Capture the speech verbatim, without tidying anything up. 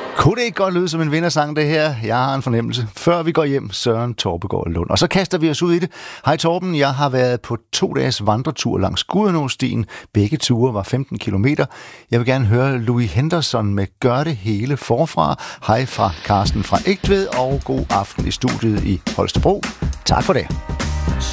Kunne det ikke godt lyde som en vindersang, det her? Jeg har en fornemmelse. Før vi går hjem, Søren Torpegaard Lund. Og så kaster vi os ud i det. Hej Torben, jeg har været på to dages vandretur langs Gudenåstien. Begge ture var femten kilometer. Jeg vil gerne høre Louis Henderson med Gør det hele forfra. Hej fra Carsten fra Egtved, og god aften i studiet i Holstebro. Tak for det.